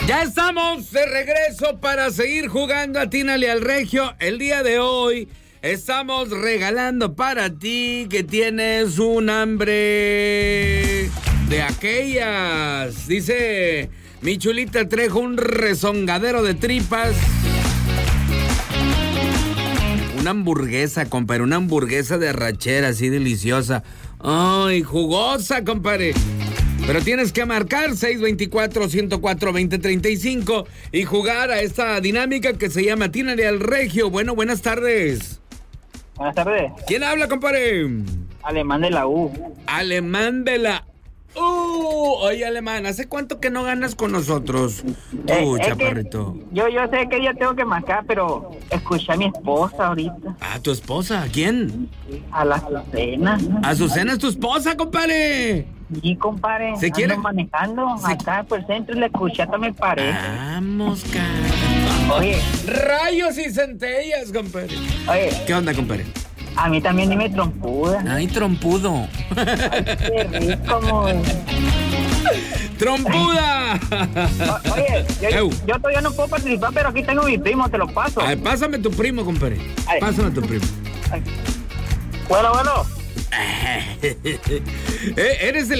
Ya estamos de regreso para seguir jugando Atínale al Regio. El día de hoy estamos regalando para ti que tienes un hambre de aquellas. Dice mi chulita Trejo, un rezongadero de tripas. Una hamburguesa, compadre, una hamburguesa de arrachera así deliciosa. Ay, jugosa, compadre. Pero tienes que marcar 624-104-2035 y jugar a esta dinámica que se llama Atínale al Regio. Bueno, buenas tardes. Buenas tardes. ¿Quién habla, compadre? Alemán de la U. Alemán de la U. Oye, Alemán, ¿hace cuánto que no ganas con nosotros? Tú, chaparrito. Yo sé que ya tengo que marcar, pero escuché a mi esposa ahorita. ¿A tu esposa? ¿A quién? A la Azucena. Azucena es tu esposa, compadre. Sí, compadre. ¿Se quiere? Ando manejando acá por el centro y la escuché, hasta me parece. Vamos, cara. Oye. Rayos y centellas, compadre. Oye. ¿Qué onda, compadre? A mí también dime trompuda. Ay, trompudo. Ay, qué rico, amor. ¡Trompuda! Oye, yo todavía no puedo participar, pero aquí tengo mi primo, te lo paso. Ay, pásame tu primo, compadre. Ay. Pásame tu primo. Ay. Bueno. Eres el